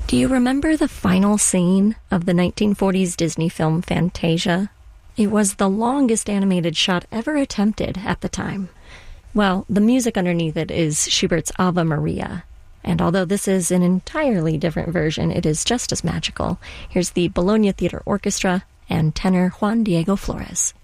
Do you remember the final scene of the 1940s Disney film Fantasia? It was the longest animated shot ever attempted at the time. Well, the music underneath it is Schubert's Ave Maria. And although this is an entirely different version, it is just as magical. Here's the Bologna Theater Orchestra and tenor Juan Diego Flores.